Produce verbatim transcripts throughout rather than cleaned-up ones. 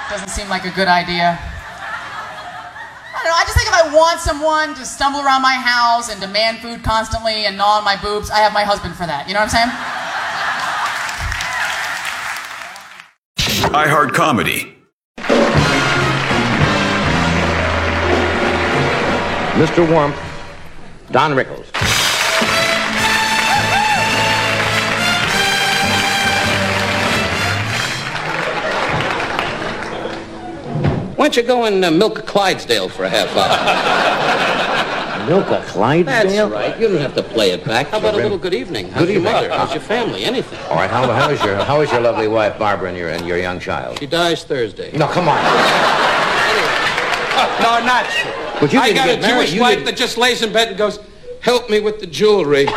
Doesn't seem like a good idea. I don't know, I just think if I want someone to stumble around my house and demand food constantly and gnaw on my boobs, I have my husband for that. You know what I'm saying? iHeart Comedy. Mister Warmth, Don Rickles. Why don't you go and uh, milk a Clydesdale for a half hour? Milk a Clydesdale? That's right. You don't have to play it back. How about a little good evening? How's Good your evening. mother? How's your family? Anything. All right, how, how is your how is your lovely wife Barbara and your and your young child? She dies Thursday. No, come on. No, not true. But you I didn't got get a married. Jewish You wife didn't- that just lays in bed and goes, "Help me with the jewelry."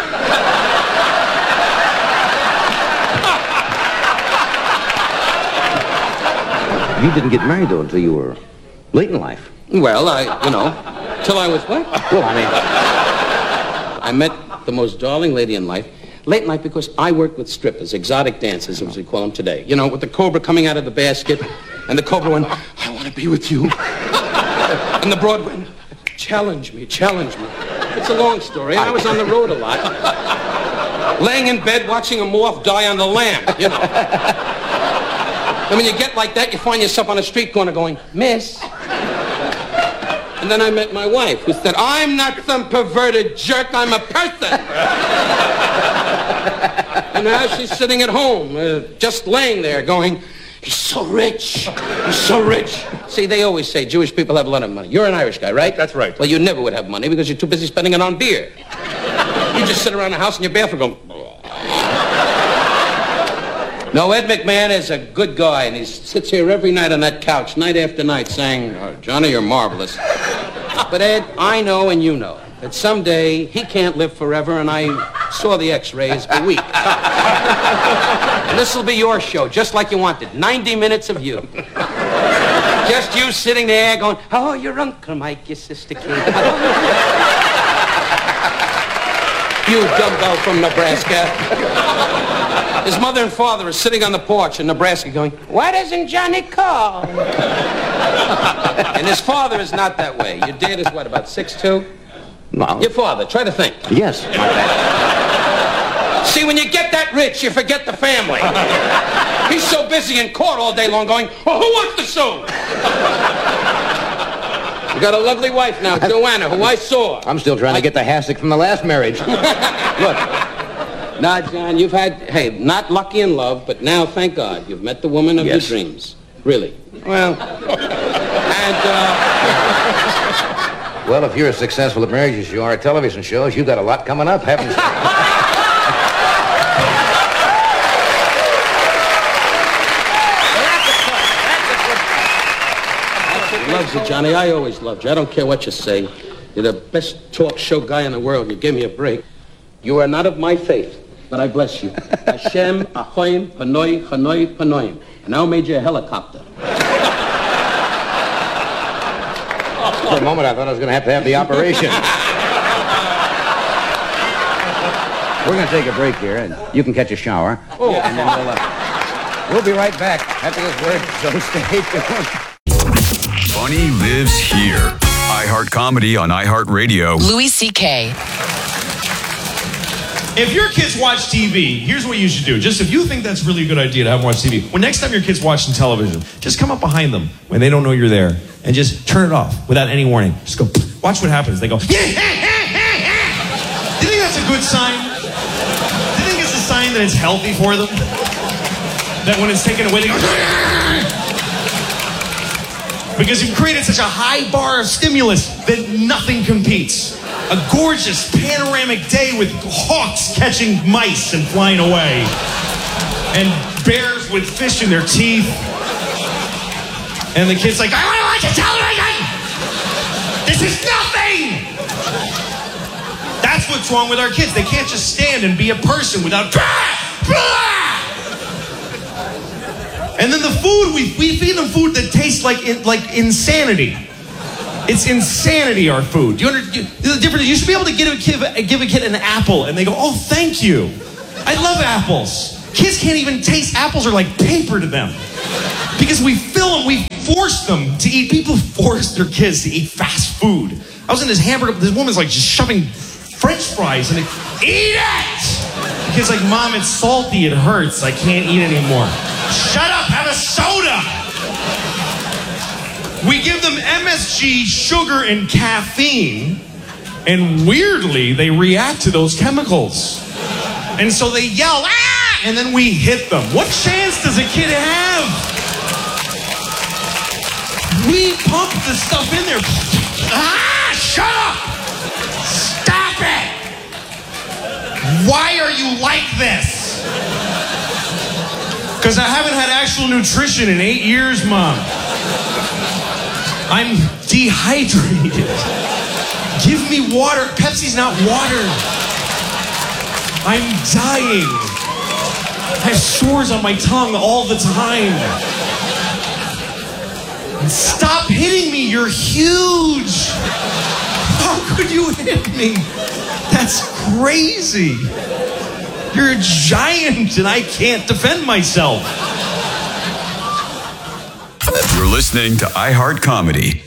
You didn't get married though until you were late in life. Well, I, you know, till I was what? Well, I mean, I met the most darling lady in life. Late in life because I worked with strippers, exotic dancers, as we call them today. You know, with the cobra coming out of the basket, and the cobra went, "I want to be with you." And the broad went, "Challenge me, challenge me." It's a long story. I was on the road a lot. Laying in bed watching a moth die on the lamp, you know. And when you get like that, you find yourself on a street corner going, "Miss." And then I met my wife, who said, "I'm not some perverted jerk, I'm a person." And now she's sitting at home, uh, just laying there going, "He's so rich, he's so rich." See, they always say Jewish people have a lot of money. You're an Irish guy, right? That's right. Well, you never would have money because you're too busy spending it on beer. You just sit around the house in your bathroom going... No, Ed McMahon is a good guy, and he sits here every night on that couch, night after night, saying, "Oh, Johnny, you're marvelous." But Ed, I know and you know that someday he can't live forever, and I saw the x-rays a week. And this will be your show, just like you wanted. ninety minutes of you. Just you sitting there going, "Oh, your Uncle Mike, your sister Kate." You dumbbell from Nebraska. His mother and father are sitting on the porch in Nebraska going, "Why doesn't Johnny call?" And his father is not that way. Your dad is what, about six two? no. Your father, try to think. Yes, my bad. See, when you get that rich, you forget the family. He's so busy in court all day long going, "Well, who wants to sue?" You got a lovely wife now, Joanna, who I saw. I'm still trying I... to get the hassock from the last marriage. Look. Now, John, you've had, hey, not lucky in love, but now, thank God, you've met the woman of Yes. your dreams. Really. Well, and, uh... Well, if you're as successful at marriages as you are at television shows, you've got a lot coming up, haven't you? Loves you, Johnny. I always loved you. I don't care what you say. You're the best talk show guy in the world. You give me a break. You are not of my faith, but I bless you. Hashem, Ahoim, Panoi, Hanoi, Panoim. And now made you a helicopter. For a moment, I thought I was going to have to have the operation. We're going to take a break here, and you can catch a shower. Oh. And then we'll, uh, we'll be right back after this word, so stay tuned. Funny lives here. iHeart Comedy on iHeartRadio. Louis C K. If your kids watch T V, here's what you should do. Just if you think that's a really good idea to have them watch T V, when next time your kid's watching television, just come up behind them when they don't know you're there and just turn it off without any warning. Just go, watch what happens. They go, yeah, yeah, yeah, yeah, yeah. Do you think that's a good sign? Do you think it's a sign that it's healthy for them? That when it's taken away, they go, because you've created such a high bar of stimulus that nothing competes. A gorgeous panoramic day with hawks catching mice and flying away. And bears with fish in their teeth. And the kid's like, "I want to watch a television! This is nothing!" That's what's wrong with our kids. They can't just stand and be a person without... And then the food, we, we feed them food that tastes like in, like insanity. It's insanity, our food. Do you understand? The difference is you should be able to give a, kid, give a kid an apple and they go, "Oh, thank you. I love apples." Kids can't even taste apples, are like paper to them. Because we fill them, we force them to eat, people force their kids to eat fast food. I was in this hamburger, this woman's like just shoving French fries and they, eat it! The kid's like, Mom, it's salty, it hurts, I can't eat anymore. Shut up, have a soda! We give them M S G, sugar, and caffeine, and weirdly, they react to those chemicals. And so they yell, ah! And then we hit them. What chance does a kid have? We pump the stuff in there. Ah! Shut up! Stop it! Why are you like this? Because I haven't had actual nutrition in eight years, Mom. I'm dehydrated. Give me water. Pepsi's not water. I'm dying. I have sores on my tongue all the time. Stop hitting me. You're huge. How could you hit me? That's crazy. You're a giant and I can't defend myself. You're listening to iHeart Comedy.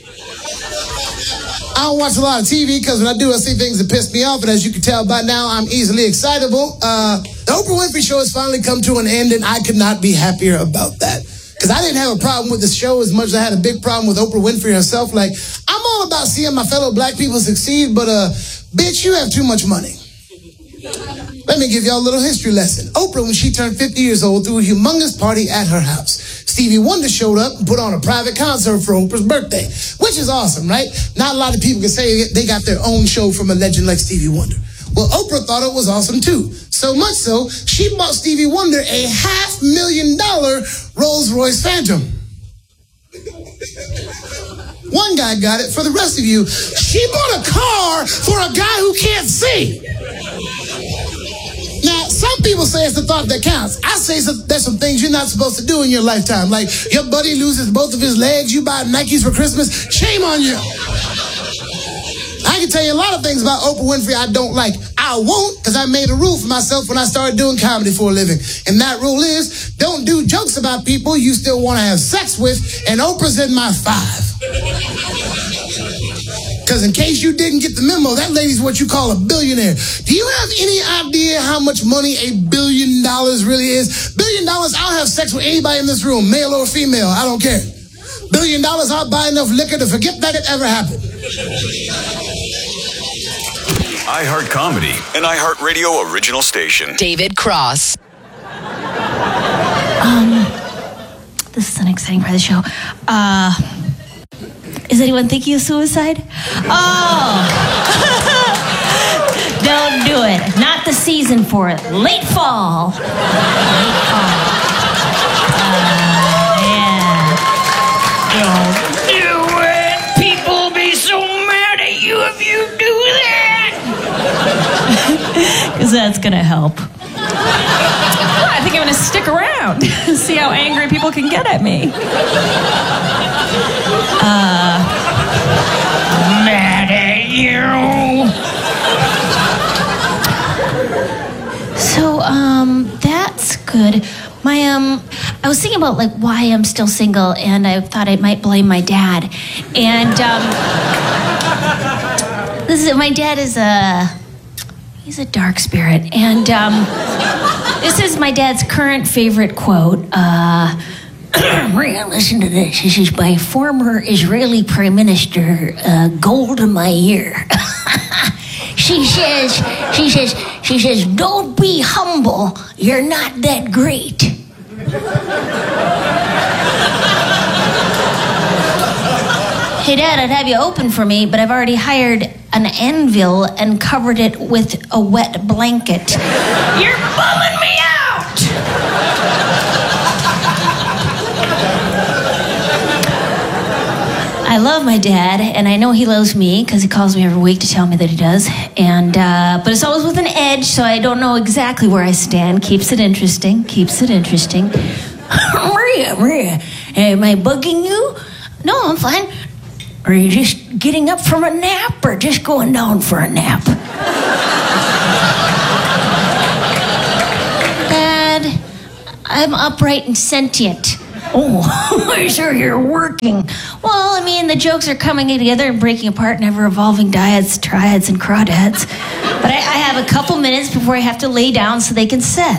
I don't watch a lot of T V because when I do, I see things that piss me off. And as you can tell by now, I'm easily excitable. Uh, the Oprah Winfrey Show has finally come to an end, and I could not be happier about that. Because I didn't have a problem with the show as much as I had a big problem with Oprah Winfrey herself. Like, I'm all about seeing my fellow black people succeed, but, uh, bitch, you have too much money. Let me give y'all a little history lesson. Oprah, when she turned fifty years old, threw a humongous party at her house. Stevie Wonder showed up and put on a private concert for Oprah's birthday, which is awesome, right? Not a lot of people can say they got their own show from a legend like Stevie Wonder. Well, Oprah thought it was awesome too. So much so, she bought Stevie Wonder a half million dollar Rolls Royce Phantom. One guy got it. For the rest of you, she bought a car for a guy who can't see. Now, some people say it's the thought that counts. I say some, there's some things you're not supposed to do in your lifetime. Like, your buddy loses both of his legs, you buy Nikes for Christmas. Shame on you. I can tell you a lot of things about Oprah Winfrey I don't like. I won't, because I made a rule for myself when I started doing comedy for a living. And that rule is, don't do jokes about people you still want to have sex with, and Oprah's in my five. Because in case you didn't get the memo, that lady's what you call a billionaire. Do you have any idea how much money a billion dollars really is? Billion dollars, I'll have sex with anybody in this room, male or female, I don't care. Billion dollars, I'll buy enough liquor to forget that it ever happened. iHeart Comedy, an iHeart Radio original station. David Cross. Um, this is an exciting part of the show. Uh, is anyone thinking of suicide? Oh! Don't do it. Not the season for it. Late fall. Late fall. Uh, yeah. Don't do it. People will be so mad at you if you do that. Because that's going to help. I think I'm going to stick around. See how angry people can get at me. Uh, mad at you. So, um, that's good. My, um, I was thinking about, like, why I'm still single, and I thought I might blame my dad. And, um, this is, my dad is a, he's a dark spirit. And, um, this is my dad's current favorite quote. Uh, Maria, listen to this. This is by former Israeli Prime Minister uh, Golda Meir. She says, she says, she says, don't be humble. You're not that great. Hey, Dad, I'd have you open for me, but I've already hired an anvil and covered it with a wet blanket. You're bumming me out! I love my dad, and I know he loves me because he calls me every week to tell me that he does. And uh, but it's always with an edge, so I don't know exactly where I stand. Keeps it interesting. Keeps it interesting. Maria, Maria, am I bugging you? No, I'm fine. Are you just getting up from a nap, or just going down for a nap? Dad, I'm upright and sentient. Oh, I'm sure you're working. Well, I mean, the jokes are coming together and breaking apart in ever-evolving dyads, triads, and crawdads. But I, I have a couple minutes before I have to lay down so they can set.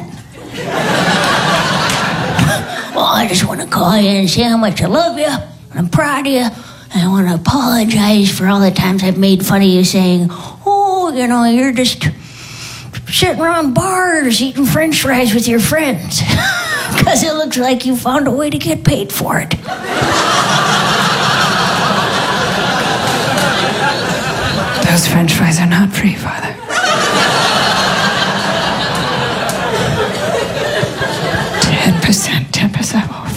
Well, I just want to call you and say how much I love you, and I'm proud of you, and I want to apologize for all the times I've made fun of you saying, oh, you know, you're just sitting around bars eating French fries with your friends. Because it looks like you found a way to get paid for it. Those French fries are not free, Father. ten percent, ten percent off.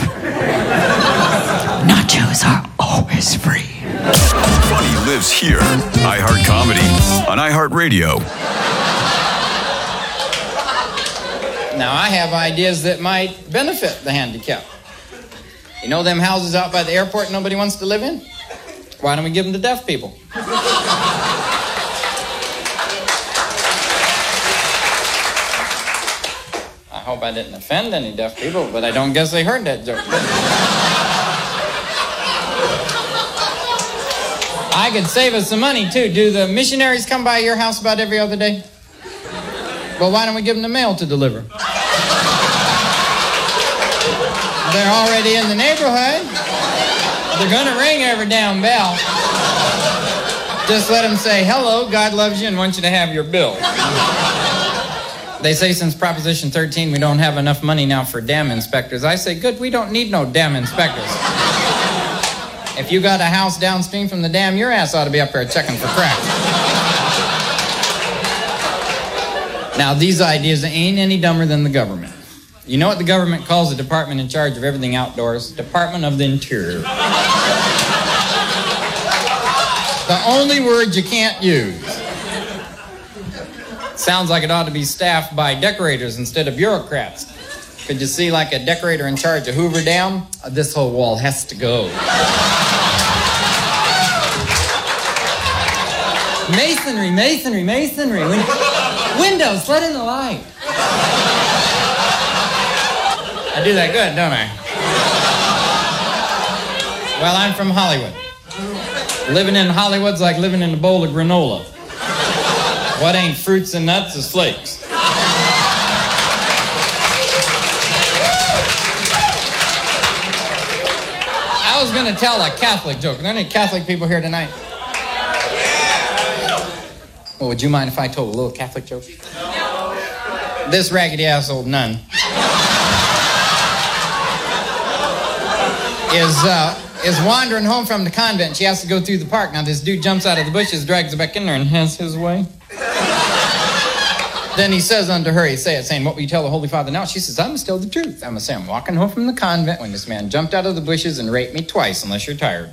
Nachos are always free. Funny lives here. iHeart Comedy on iHeartRadio. Now, I have ideas that might benefit the handicapped. You know them houses out by the airport nobody wants to live in? Why don't we give them to deaf people? I hope I didn't offend any deaf people, but I don't guess they heard that joke. I could save us some money, too. Do the missionaries come by your house about every other day? Well, why don't we give them the mail to deliver? They're already in the neighborhood. They're gonna ring every damn bell. Just let them say, hello, God loves you and wants you to have your bill. They say since Proposition thirteen, we don't have enough money now for dam inspectors. I say, good, we don't need no dam inspectors. If you got a house downstream from the dam, your ass ought to be up there checking for cracks. Now, these ideas ain't any dumber than the government. You know what the government calls the department in charge of everything outdoors? Department of the Interior. The only word you can't use. Sounds like it ought to be staffed by decorators instead of bureaucrats. Could you see like a decorator in charge of Hoover Dam? Uh, this whole wall has to go. Masonry, masonry, masonry. Win- windows, let in the light. I do that good, don't I? Well, I'm from Hollywood. Living in Hollywood's like living in a bowl of granola. What ain't fruits and nuts is flakes. I was going to tell a Catholic joke. Are there any Catholic people here tonight? Well, would you mind if I told a little Catholic joke? This raggedy-ass old nun is uh, is wandering home from the convent. She has to go through the park. Now, this dude jumps out of the bushes, drags her back in there, and has his way. Then he says unto her, he saith, saying, what will you tell the Holy Father now? She says, I'm still the truth. I'm going to say, I'm walking home from the convent when this man jumped out of the bushes and raped me twice, unless you're tired.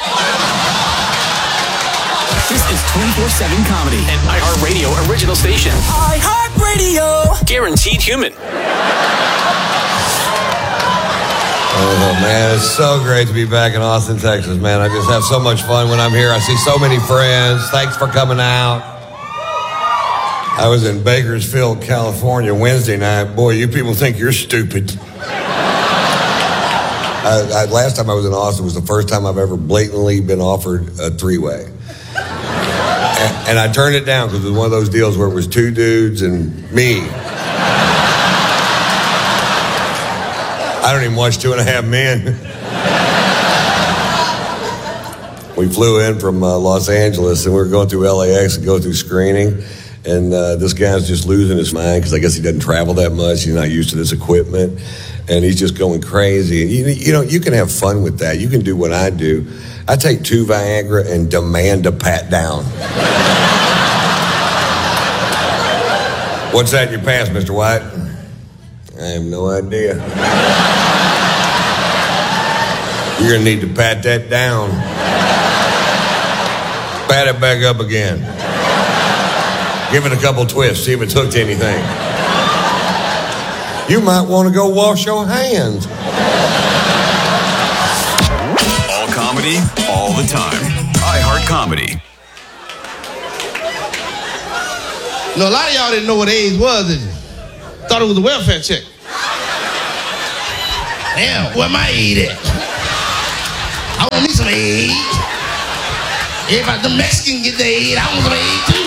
This is twenty-four seven Comedy, an iHeartRadio original station. iHeartRadio. Guaranteed human. Oh, man, it's so great to be back in Austin, Texas, man. I just have so much fun when I'm here. I see so many friends. Thanks for coming out. I was in Bakersfield, California Wednesday night. Boy, you people think you're stupid. I, I, last time I was in Austin was the first time I've ever blatantly been offered a three-way. And, and I turned it down because it was one of those deals where it was two dudes and me. I don't even watch Two and a Half Men. We flew in from uh, Los Angeles and we were going through L A X and go through screening. And uh, this guy's just losing his mind because I guess he doesn't travel that much. He's not used to this equipment. And he's just going crazy. And you, you know, you can have fun with that. You can do what I do. I take two Viagra and demand a pat down. What's that in your pants, Mister White? I have no idea. You're going to need to pat that down. Pat it back up again. Give it a couple twists, see if it's hooked to anything. You might want to go wash your hands. All comedy, all the time. iHeart Comedy. No, a lot of y'all didn't know what AIDS was, did you? Thought it was a welfare check. Damn, where my aid at? I want me some aid. Everybody, the Mexican get the aid. I want some aid too.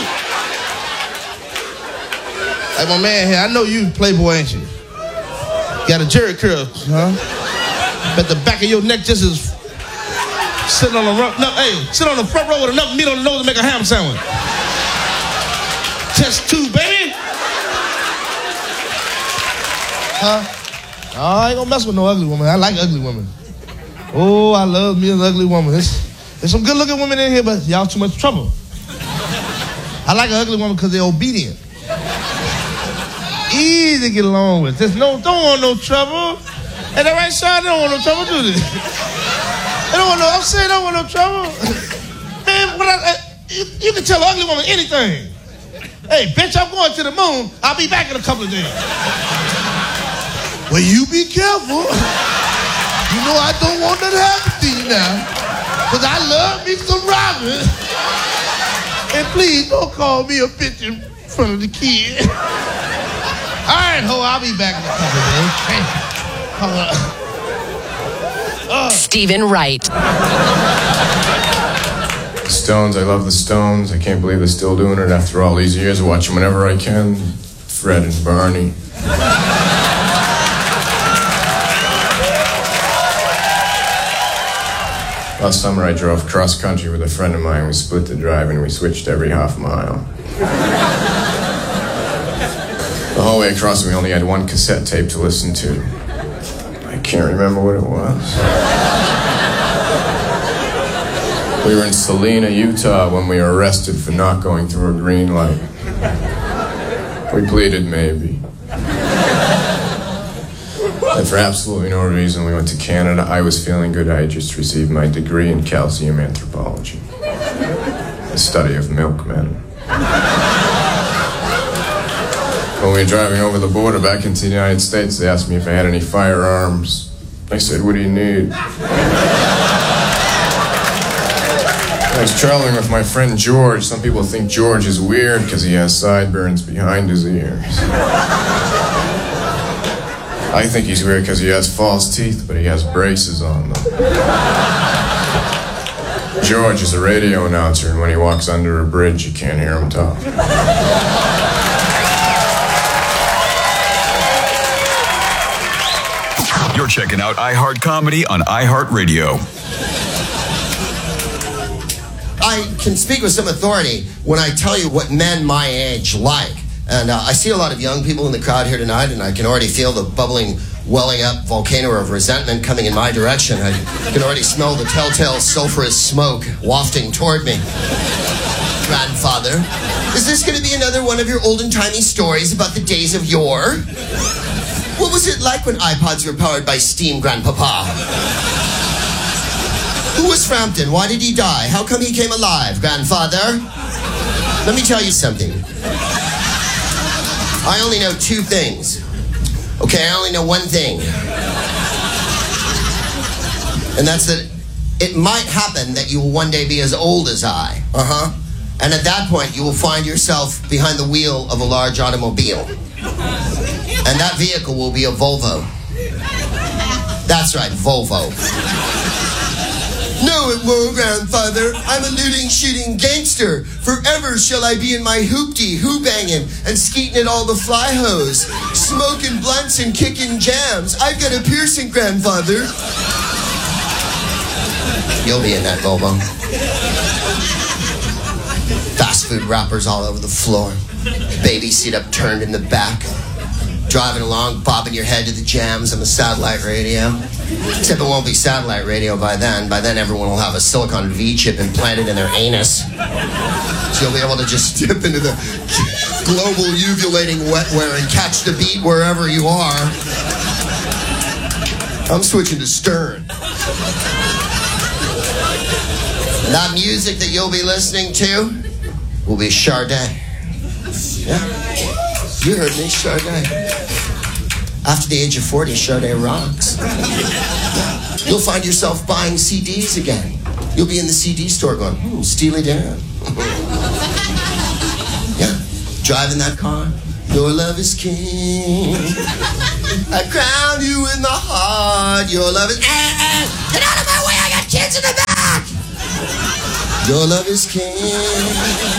Hey, my man here, I know you Playboy, ain't you? Got a jerry curl, huh? But the back of your neck just is sitting on the front. No, hey, sit on the front row with enough meat on the nose to make a ham sandwich. Test two, baby. Huh? Oh, I ain't gonna mess with no ugly woman. I like ugly women. Oh, I love me an ugly woman. There's, there's some good looking women in here, but y'all too much trouble. I like an ugly woman because they're obedient. Easy to get along with. There's no, don't want no trouble. Ain't that right, Sean? They don't want no trouble, do they? They don't want no, I'm saying they don't want no trouble. Man, what I, I, you, you can tell an ugly woman anything. Hey, bitch, I'm going to the moon. I'll be back in a couple of days. Well, you be careful. You know I don't want that to happen to you now. Because I love me some Robin. And please don't call me a bitch in front of the kid. All right, ho, I'll be back in a couple of days. Uh, Stephen Wright. Stones, I love the Stones. I can't believe they're still doing it after all these years. I watch them whenever I can. Fred and Barney. Last summer I drove cross country with a friend of mine. We split the drive and we switched every half mile. The whole way across we only had one cassette tape to listen to. I can't remember what it was. We were in Salina, Utah when we were arrested for not going through a green light. We pleaded maybe. And for absolutely no reason, we went to Canada. I was feeling good. I had just received my degree in calcium anthropology, the study of milkmen. When we were driving over the border back into the United States, they asked me if I had any firearms. I said, what do you need? I was traveling with my friend George. Some people think George is weird because he has sideburns behind his ears. I think he's weird because he has false teeth, but he has braces on them. George is a radio announcer, and when he walks under a bridge, you can't hear him talk. You're checking out iHeart Comedy on iHeartRadio. I can speak with some authority when I tell you what men my age like. And uh, I see a lot of young people in the crowd here tonight, and I can already feel the bubbling, welling up volcano of resentment coming in my direction. I can already smell the telltale sulfurous smoke wafting toward me. Grandfather, is this going to be another one of your olden-timey stories about the days of yore? What was it like when iPods were powered by steam, Grandpapa? Who was Frampton? Why did he die? How come he came alive, Grandfather? Let me tell you something. I only know two things. Okay, I only know one thing. And that's that it might happen that you will one day be as old as I. Uh-huh. And at that point, you will find yourself behind the wheel of a large automobile. And that vehicle will be a Volvo. That's right, Volvo. No, it won't, Grandfather. I'm a looting, shooting gangster. Forever shall I be in my hoopty, hoo-banging, and skeeting at all the fly-hoes, smoking blunts and kicking jams. I've got a piercing, Grandfather. You'll be in that Volvo. Fast food wrappers all over the floor. Baby seat upturned in the back. Driving along, bobbing your head to the jams on the satellite radio. Except it won't be satellite radio by then. By then, everyone will have a Silicon V chip implanted in their anus. So you'll be able to just dip into the global uvulating wetware and catch the beat wherever you are. I'm switching to Stern. That music that you'll be listening to will be Sade. Yeah. You heard me, Sade. After the age of forty, Sade rocks. You'll find yourself buying C Ds again. You'll be in the C D store going, hmm, Steely Dan. Yeah, driving that car. Your love is king. I crown you in the heart. Your love is... Get out of my way, I got kids in the back! Your love is king.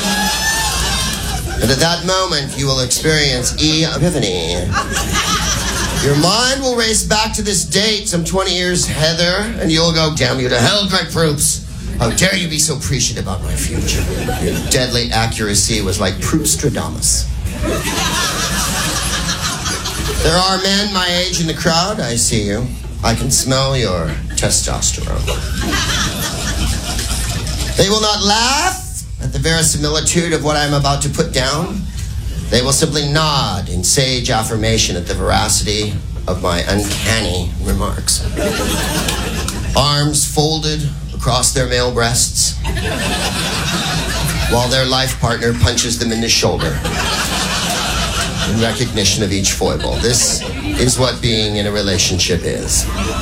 And at that moment, you will experience E-Epiphany. Your mind will race back to this date, some twenty years, Heather, and you'll go, damn you to hell, grapefruits. How dare you be so appreciative about my future? Your deadly accuracy was like Prouststradamus. There are men my age in the crowd. I see you. I can smell your testosterone. They will not laugh at the verisimilitude of what I'm about to put down. They will simply nod in sage affirmation at the veracity of my uncanny remarks. Arms folded across their male breasts, while their life partner punches them in the shoulder in recognition of each foible. This is what being in a relationship is.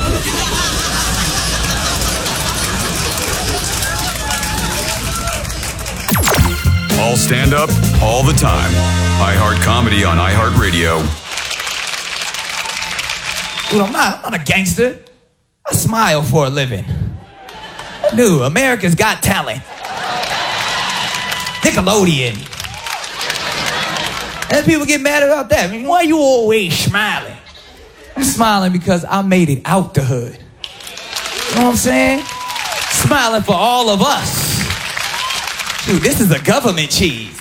All stand up, all the time. iHeart Comedy on iHeartRadio. Dude, I'm not, I'm not a gangster. I smile for a living. Dude, America's Got Talent. Nickelodeon. And people get mad about that. I mean, why are you always smiling? I'm smiling because I made it out the hood. You know what I'm saying? Smiling for all of us. Dude, this is a government cheese.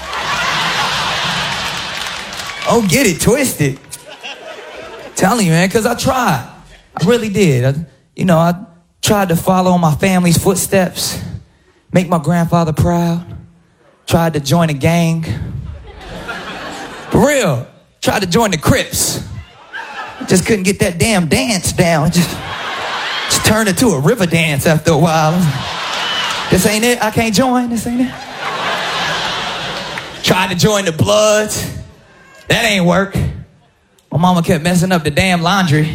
Oh, get it twisted. Telling you, man, because I tried. I really did. I, you know, I tried to follow my family's footsteps, make my grandfather proud, tried to join a gang. For real, tried to join the Crips. Just couldn't get that damn dance down. Just, just turned it to a river dance after a while. This ain't it. I can't join. This ain't it. Tried to join the Bloods. That ain't work. My mama kept messing up the damn laundry.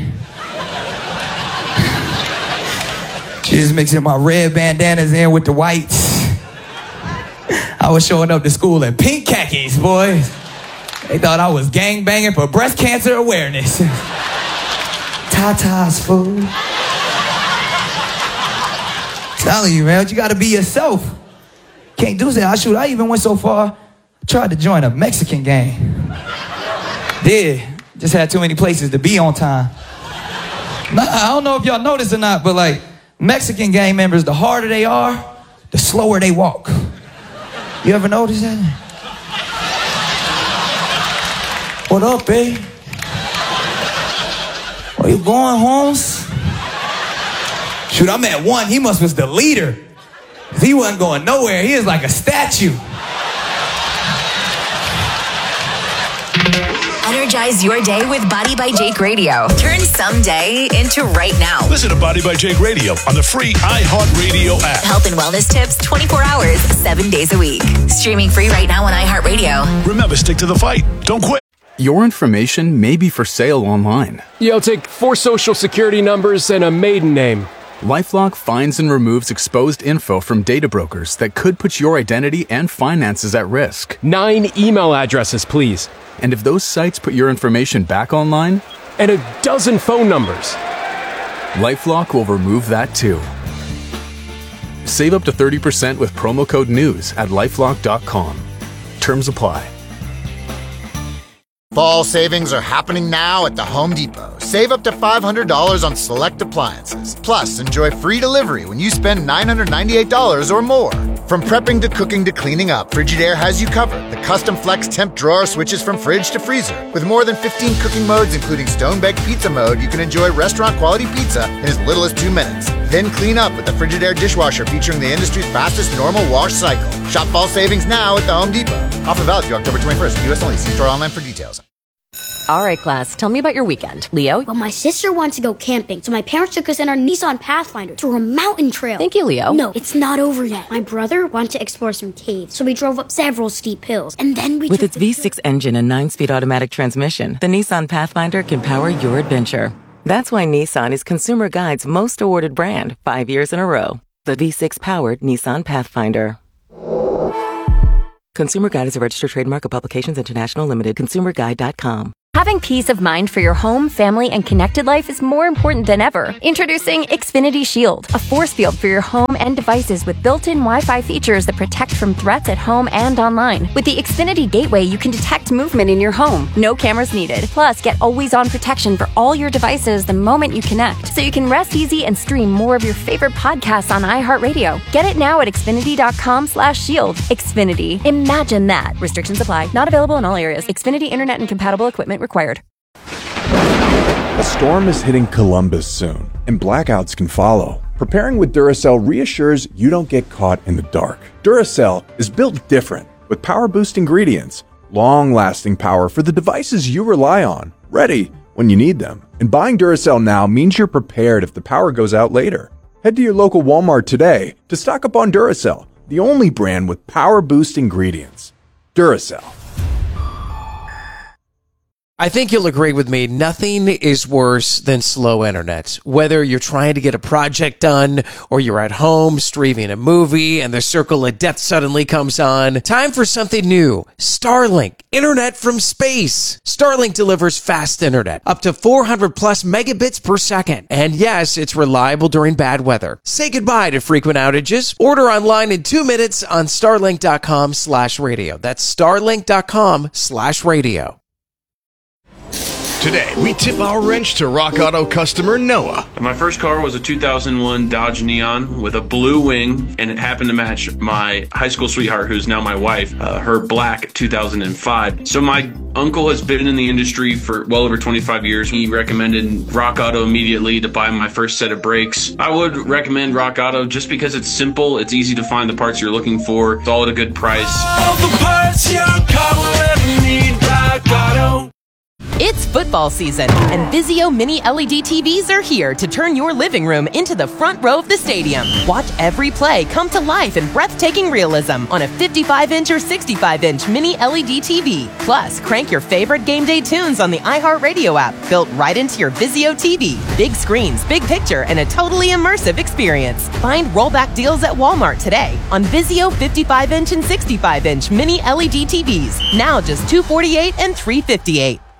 She was mixing my red bandanas in with the whites. I was showing up to school in pink khakis, boys. They thought I was gangbanging for breast cancer awareness. Tatas, fool. Telling you, man, you gotta be yourself. Can't do that. I shoot. I even went so far, tried to join a Mexican gang. Did. Just had too many places to be on time. Nah, I don't know if y'all noticed or not, but like Mexican gang members, the harder they are, the slower they walk. You ever notice that? What up, babe? Where you going, Holmes? Shoot, I met one. He must was the leader. He wasn't going nowhere. He was like a statue. Energize your day with Body by Jake Radio. Turn someday into right now. Listen to Body by Jake Radio on the free iHeartRadio app. Health and wellness tips twenty-four hours, seven days a week. Streaming free right now on iHeartRadio. Remember, stick to the fight. Don't quit. Your information may be for sale online. Yeah, I'll take four social security numbers and a maiden name. LifeLock finds and removes exposed info from data brokers that could put your identity and finances at risk. Nine email addresses, please. And if those sites put your information back online? And a dozen phone numbers. LifeLock will remove that too. Save up to thirty percent with promo code NEWS at lifelock dot com. Terms apply. Fall savings are happening now at the Home Depot. Save up to five hundred dollars on select appliances. Plus, enjoy free delivery when you spend nine hundred ninety-eight dollars or more. From prepping to cooking to cleaning up, Frigidaire has you covered. The custom flex temp drawer switches from fridge to freezer. With more than fifteen cooking modes, including stone-baked pizza mode, you can enjoy restaurant-quality pizza in as little as two minutes. Then clean up with the Frigidaire dishwasher featuring the industry's fastest normal wash cycle. Shop fall savings now at the Home Depot. Offer valid through October twenty-first. U S only. See store online for details. All right, class, tell me about your weekend. Leo? Well, my sister wants to go camping, so my parents took us in our Nissan Pathfinder through a mountain trail. Thank you, Leo. No, it's not over yet. My brother wanted to explore some caves, so we drove up several steep hills, and then we With took its the V six engine and nine-speed automatic transmission, the Nissan Pathfinder can power your adventure. That's why Nissan is Consumer Guide's most awarded brand five years in a row. The V six-powered Nissan Pathfinder. Consumer Guide is a registered trademark of Publications International Limited. consumer guide dot com. Having peace of mind for your home, family, and connected life is more important than ever. Introducing Xfinity Shield, a force field for your home and devices with built-in Wi-Fi features that protect from threats at home and online. With the Xfinity Gateway, you can detect movement in your home. No cameras needed. Plus, get always-on protection for all your devices the moment you connect, so you can rest easy and stream more of your favorite podcasts on iHeartRadio. Get it now at Xfinity.com slash shield. Xfinity. Imagine that. Restrictions apply. Not available in all areas. Xfinity Internet and compatible equipment required. A storm is hitting Columbus soon, and blackouts can follow. Preparing with Duracell reassures you don't get caught in the dark. Duracell is built different, with power boost ingredients, long-lasting power for the devices you rely on, ready when you need them. And buying Duracell now means you're prepared if the power goes out later. Head to your local Walmart today to stock up on Duracell, the only brand with power boost ingredients. Duracell. I think you'll agree with me, nothing is worse than slow internet. Whether you're trying to get a project done or you're at home streaming a movie and the circle of death suddenly comes on, time for something new. Starlink, internet from space. Starlink delivers fast internet, up to four hundred plus megabits per second. And yes, it's reliable during bad weather. Say goodbye to frequent outages. Order online in two minutes on starlink.com slash radio. That's starlink.com slash radio. Today, we tip our wrench to Rock Auto customer Noah. My first car was a two thousand one Dodge Neon with a blue wing, and it happened to match my high school sweetheart, who's now my wife, uh, her black two thousand five. So my uncle has been in the industry for well over twenty-five years. He recommended Rock Auto immediately to buy my first set of brakes. I would recommend Rock Auto just because it's simple, it's easy to find the parts you're looking for, it's all at a good price. All the parts your car will ever need, Rock Auto. It's football season, and Vizio Mini L E D T Vs are here to turn your living room into the front row of the stadium. Watch every play come to life in breathtaking realism on a fifty-five inch or sixty-five inch Mini L E D T V. Plus, crank your favorite game day tunes on the iHeartRadio app, built right into your Vizio T V. Big screens, big picture, and a totally immersive experience. Find rollback deals at Walmart today on Vizio fifty-five inch and sixty-five inch Mini L E D T Vs. Now just two hundred forty-eight dollars and three hundred fifty-eight dollars.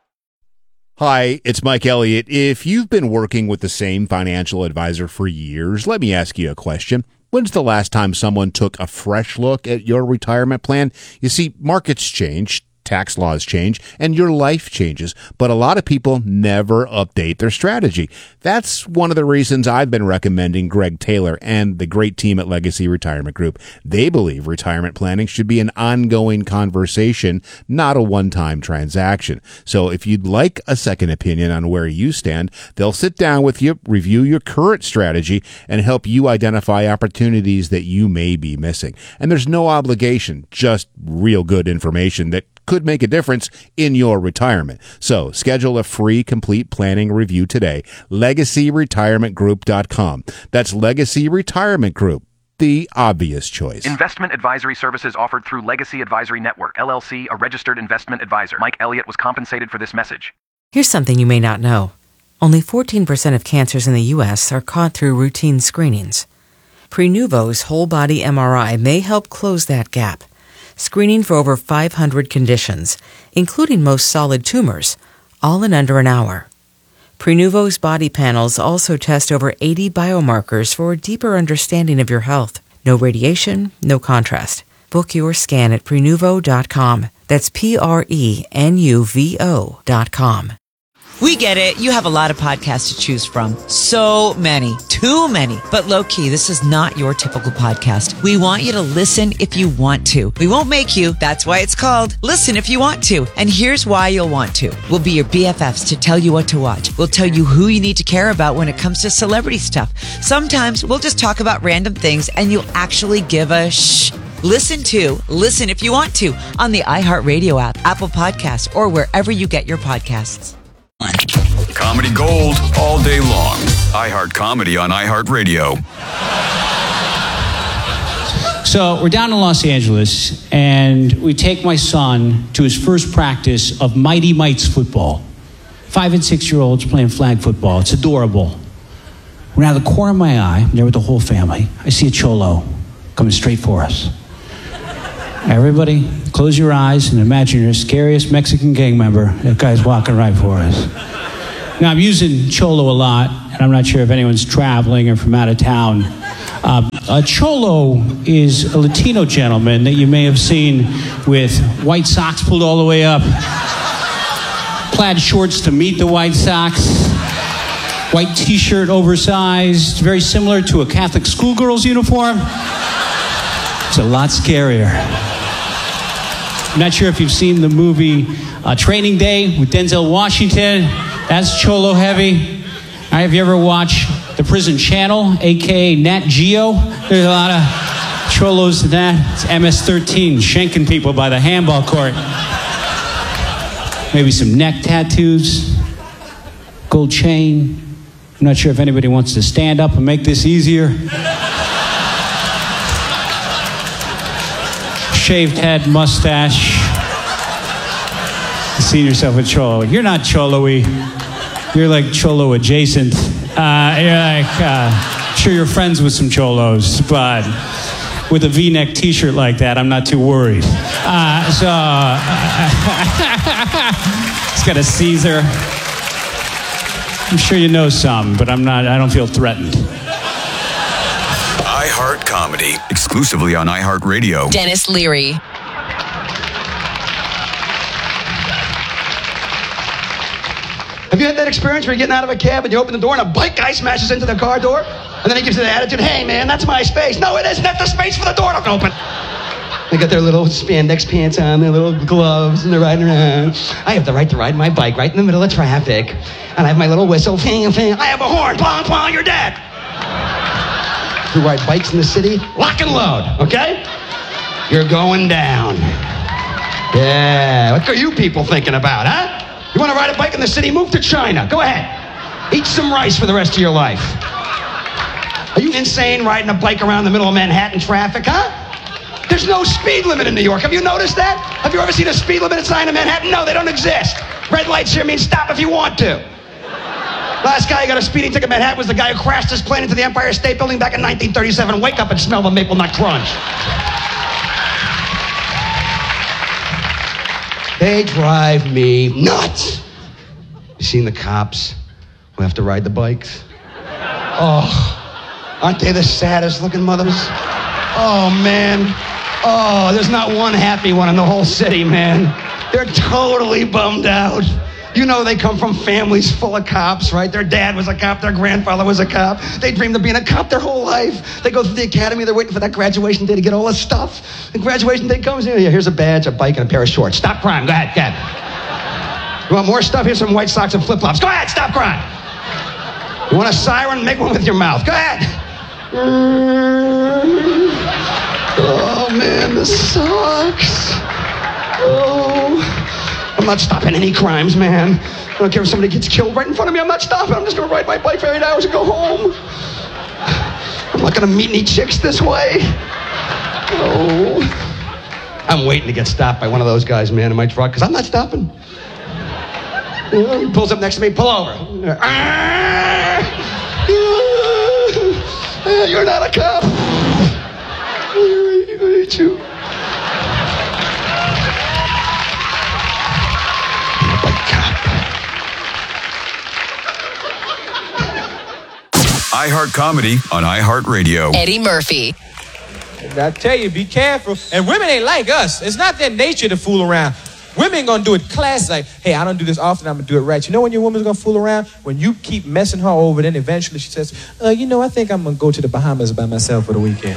Hi, it's Mike Elliott. If you've been working with the same financial advisor for years, let me ask you a question. When's the last time someone took a fresh look at your retirement plan? You see, markets change, tax laws change, and your life changes, but a lot of people never update their strategy. That's one of the reasons I've been recommending Greg Taylor and the great team at Legacy Retirement Group. They believe retirement planning should be an ongoing conversation, not a one-time transaction. So if you'd like a second opinion on where you stand, they'll sit down with you, review your current strategy, and help you identify opportunities that you may be missing. And there's no obligation, just real good information that could make a difference in your retirement. So schedule a free complete planning review today. legacy retirement group dot com. That's Legacy Retirement Group, the obvious choice. Investment advisory services offered through Legacy Advisory Network, L L C, a registered investment advisor. Mike Elliott was compensated for this message. Here's something you may not know. Only fourteen percent of cancers in the U S are caught through routine screenings. Prenuvo's whole body M R I may help close that gap. Screening for over five hundred conditions, including most solid tumors, all in under an hour. Prenuvo's body panels also test over eighty biomarkers for a deeper understanding of your health. No radiation, no contrast. Book your scan at prenuvo dot com. That's P R E N U V O dot com. We get it. You have a lot of podcasts to choose from. So many. Too many. But low-key, this is not your typical podcast. We want you to listen if you want to. We won't make you. That's why it's called Listen If You Want To. And here's why you'll want to. We'll be your B F Fs to tell you what to watch. We'll tell you who you need to care about when it comes to celebrity stuff. Sometimes we'll just talk about random things and you'll actually give a shh. Listen to Listen If You Want To on the iHeartRadio app, Apple Podcasts, or wherever you get your podcasts. Comedy gold all day long. iHeart Comedy on iHeartRadio. So we're down in Los Angeles, and we take my son to his first practice of Mighty Mites football. Five and six-year-olds playing flag football. It's adorable. When out of the corner of my eye, I'm there with the whole family, I see a cholo coming straight for us. Everybody, close your eyes and imagine your scariest Mexican gang member. That guy's walking right for us. Now, I'm using Cholo a lot, and I'm not sure if anyone's traveling or from out of town. Uh, a Cholo is a Latino gentleman that you may have seen with white socks pulled all the way up, plaid shorts to meet the white socks, white t-shirt oversized, very similar to a Catholic schoolgirl's uniform. It's a lot scarier. I'm not sure if you've seen the movie uh, Training Day with Denzel Washington. That's Cholo heavy. Right, have you ever watched The Prison Channel, a k a. Nat Geo? There's a lot of Cholos in that. It's M S thirteen, shanking people by the handball court. Maybe some neck tattoos, gold chain. I'm not sure if anybody wants to stand up and make this easier. Shaved head, mustache. You see yourself with Cholo. You're not Cholo-y. You're like Cholo adjacent. Uh, you're like, uh, I'm sure you're friends with some Cholos, but with a V-neck t-shirt like that, I'm not too worried. Uh, so, uh, it's got a Caesar. I'm sure you know some, but I'm not, I don't feel threatened. iHeart Comedy, exclusively on iHeartRadio. Dennis Leary. Have you had that experience where you're getting out of a cab and you open the door and a bike guy smashes into the car door? And then he gives you the attitude, hey man, that's my space. No, it isn't. That's the space for the door to open. They got their little spandex pants on, their little gloves, and they're riding around. I have the right to ride my bike right in the middle of traffic. And I have my little whistle, fing, fing. I have a horn, plong, plong, you're dead. We ride bikes in the city, lock and load, okay? You're going down. Yeah, what are you people thinking about, huh? You want to ride a bike in the city? Move to China. Go ahead. Eat some rice for the rest of your life. Are you insane riding a bike around the middle of Manhattan traffic, huh? There's no speed limit in New York. Have you noticed that? Have you ever seen a speed limit sign in Manhattan? No, they don't exist. Red lights here mean stop if you want to. Last guy who got a speeding ticket in Manhattan was the guy who crashed his plane into the Empire State Building back in nineteen thirty-seven. Wake up and smell the maple nut crunch. They drive me nuts. You seen the cops who have to ride the bikes? Oh, aren't they the saddest looking mothers? Oh, man. Oh, there's not one happy one in the whole city, man. They're totally bummed out. You know they come from families full of cops, right? Their dad was a cop, their grandfather was a cop. They dreamed of being a cop their whole life. They go through the academy, they're waiting for that graduation day to get all this stuff. The graduation day comes, here, here's a badge, a bike, and a pair of shorts. Stop crime, go ahead, go ahead. You want more stuff? Here's some white socks and flip-flops. Go ahead, stop crime. You want a siren? Make one with your mouth. Go ahead. Oh, man, this sucks. Oh... I'm not stopping any crimes, man. I don't care if somebody gets killed right in front of me. I'm not stopping. I'm just going to ride my bike for eight hours and go home. I'm not going to meet any chicks this way. Oh. I'm waiting to get stopped by one of those guys, man, in my truck, because I'm not stopping. You know, he pulls up next to me, pull over. Ah! You're not a cop. I hate you. iHeart Comedy on iHeartRadio. Eddie Murphy. I tell you, be careful. And women ain't like us. It's not their nature to fool around. Women gonna do it classy. Like, hey, I don't do this often. I'm gonna do it right. You know when your woman's gonna fool around? When you keep messing her over, then eventually she says, uh, you know, I think I'm gonna go to the Bahamas by myself for the weekend.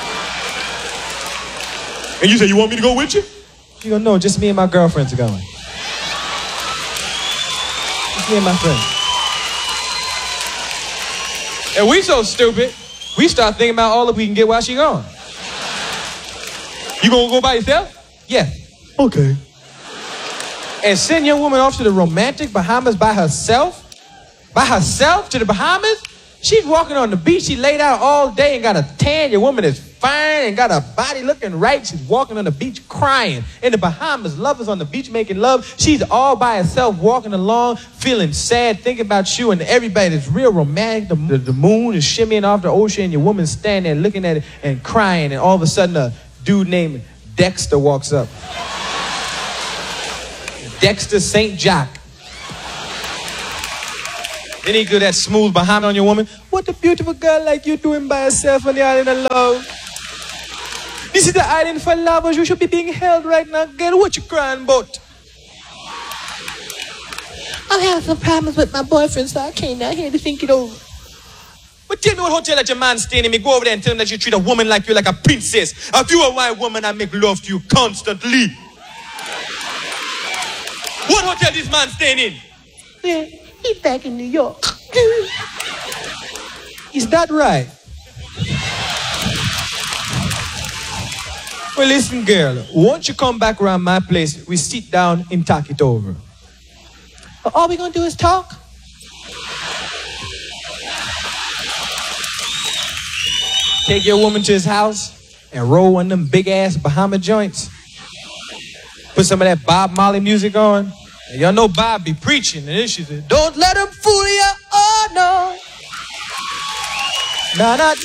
And you say, you want me to go with you? She go, no, just me and my girlfriends are going. Just me and my friends. And we so stupid, we start thinking about all that we can get while she gone. You gonna go by yourself? Yeah. Okay. And send your woman off to the romantic Bahamas by herself? By herself to the Bahamas? She's walking on the beach. She laid out all day and got a tan. Your woman is fine and got her body looking right. She's walking on the beach crying. In the Bahamas, lovers on the beach making love. She's all by herself walking along, feeling sad, thinking about you and everybody. It's real romantic. The, the, the moon is shimmying off the ocean. Your woman's standing there looking at it and crying. And all of a sudden, a dude named Dexter walks up. Dexter Saint Jack. Then he do that smooth behind on your woman. What a beautiful girl like you doing by herself on the island of love. This is the island for lovers. You should be being held right now. Girl, what you crying about? I'm having some problems with my boyfriend, so I came down here to think it over. But tell me what hotel that your man staying in. Me go over there and tell him that you treat a woman like you like a princess. If you a white woman, I make love to you constantly. What hotel this man staying in? Yeah, he's back in New York. Is that right? Well, listen, girl. Once you come back around my place, we sit down and talk it over. But all we gonna do is talk. Take your woman to his house and roll one of them big ass Bahama joints. Put some of that Bob Marley music on. And y'all know Bob be preaching, and then she said, "Don't let him fool you, oh no." Nah, nah.